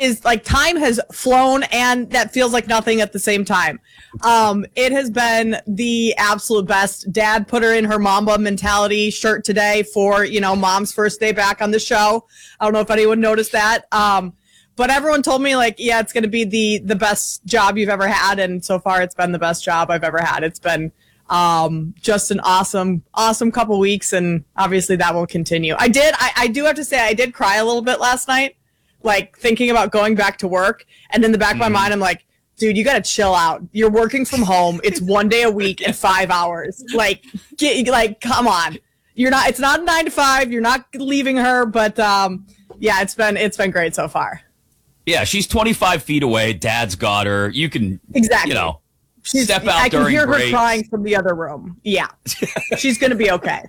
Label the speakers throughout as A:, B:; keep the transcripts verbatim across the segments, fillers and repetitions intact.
A: is like time has flown and that feels like nothing at the same time. Um, it has been the absolute best. Dad put her in her Mamba mentality shirt today for, you know, mom's first day back on the show. I don't know if anyone noticed that. Um, but everyone told me like, yeah, it's going to be the, the best job you've ever had. And so far it's been the best job I've ever had. It's been um, just an awesome, awesome couple weeks. And obviously that will continue. I did, I, I do have to say I did cry a little bit last night, like thinking about going back to work. And in the back of my
B: Mm.
A: mind, I'm like, dude, you got to chill out. You're working from home. It's one day a week and five hours. Like, get, like, come on. You're not, it's not nine to five. You're not leaving her, but um, yeah, it's been, it's been great so far.
B: Yeah. She's twenty-five feet away. Dad's got her. You can,
A: Exactly.
B: you know,
A: She's,
B: step out
A: I can
B: during
A: hear
B: breaks.
A: her crying from the other room. Yeah. She's going to be okay.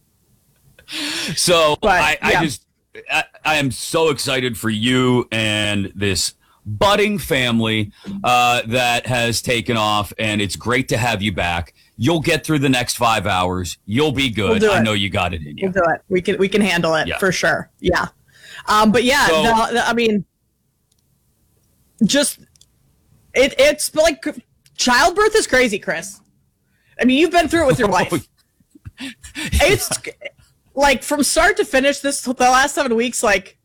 B: So
A: But,
B: I,
A: yeah.
B: I just, I, I am so excited for you and this budding family uh, that has taken off, and it's great to have you back. You'll get through the next five hours. You'll be good.
A: We'll do
B: I
A: it.
B: know you got it in you.
A: We'll do it. We can, we can handle it
B: Yeah.
A: for sure. Yeah. Um, but yeah,
B: So-
A: the, the, I mean, just, it, it's like childbirth is crazy, Chris. I mean, you've been through it with your wife. It's like from start to finish this, the last seven weeks, like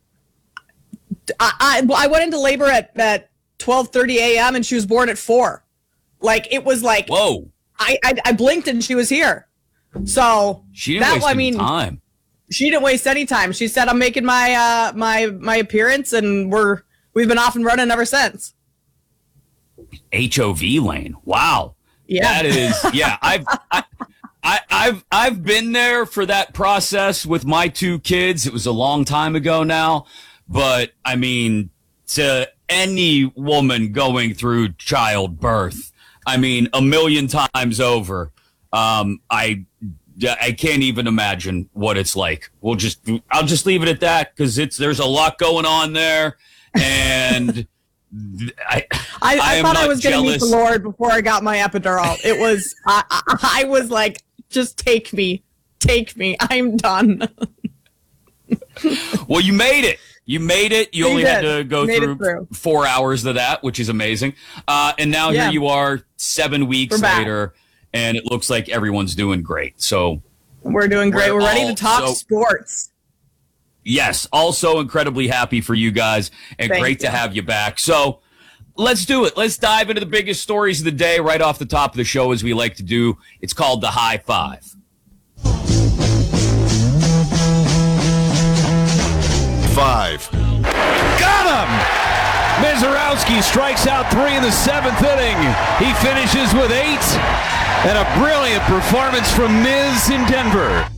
A: I, I, I went into labor at, at twelve thirty a.m. and she was born at four. Like it was like,
B: Whoa.
A: I, I, I blinked and she was here. So
B: She didn't
A: that,
B: waste
A: I
B: any
A: mean,
B: time.
A: she didn't waste any time. She said, I'm making my, uh, my, my appearance and we're, we've been off and running ever since.
B: H O V lane. Wow.
A: Yeah.
B: That is, yeah. I've, I, I, I've, I've been there for that process with my two kids. It was a long time ago now, but I mean, to any woman going through childbirth, I mean, a million times over. Um, I, I can't even imagine what it's like. We'll just, I'll just leave it at that because it's, there's a lot going on there, and I,
A: I, I,
B: I am
A: thought I
B: not
A: was going to meet the
B: jealous.
A: Lord before I got my epidural. It was, I, I, I was like, just take me, take me. I'm done.
B: Well, you made it. You made it. You
A: We
B: only
A: did.
B: had to go
A: Made it
B: through,
A: through.
B: four hours of that, which is amazing. Uh, and now
A: Yeah.
B: here you are, seven weeks
A: We're back.
B: later, and it looks like everyone's doing great. So,
A: We're doing great.
B: We're
A: We're ready
B: all
A: to talk
B: so-
A: sports.
B: yes, also incredibly happy for you guys, and
A: Thank
B: great to
A: you.
B: have you back. So, let's do it. Let's dive into the biggest stories of the day right off the top of the show, as we like to do. It's called the High Five.
C: Five.
D: Got him! Mizorowski strikes out three in the seventh inning. He finishes with eight, and a brilliant performance from Miz in Denver.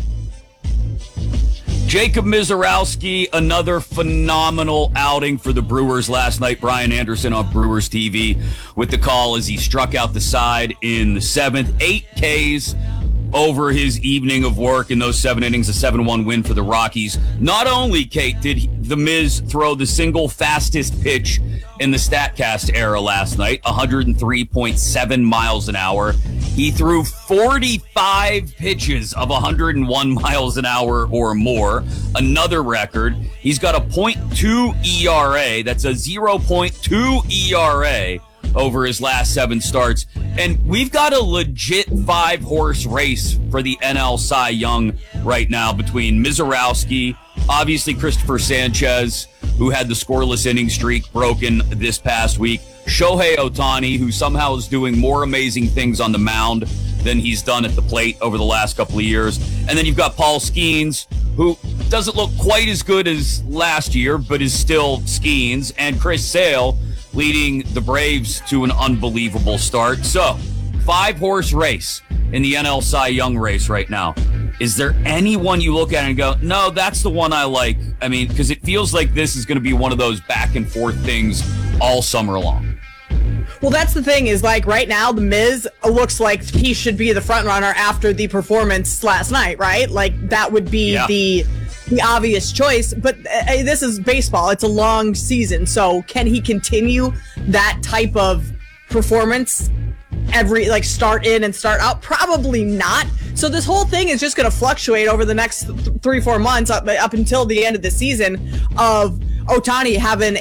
B: Jacob Mizorowski, another phenomenal outing for the Brewers last night. Brian Anderson on Brewers T V with the call as he struck out the side in the seventh. Eight Ks over his evening of work in those seven innings, a seven one win for the Rockies. Not only, Kate, did he, the Miz throw the single fastest pitch in the StatCast era last night, one hundred three point seven miles an hour. He threw forty-five pitches of one hundred one miles an hour or more, another record. He's got a point two E R A. That's a zero point two E R A over his last seven starts. And we've got a legit five-horse race for the N L Cy Young right now between Mizorowski, obviously Christopher Sanchez, who had the scoreless inning streak broken this past week, Shohei Ohtani, who somehow is doing more amazing things on the mound than he's done at the plate over the last couple of years. And then you've got Paul Skeens, who doesn't look quite as good as last year, but is still Skeens, and Chris Sale, leading the Braves to an unbelievable start. So, five-horse race in the N L Cy Young race right now. Is there anyone you look at and go, no, that's the one I like? I mean, because it feels like this is going to be one of those back-and-forth things all summer long.
A: Well, that's the thing is like right now, the Miz looks like he should be the front runner after the performance last night, right? Like that would be
B: Yeah.
A: the the obvious choice. But uh, this is baseball; it's a long season, so can he continue that type of performance every like start in and start out? Probably not. So this whole thing is just going to fluctuate over the next th- three, four months up, up until the end of the season of Ohtani having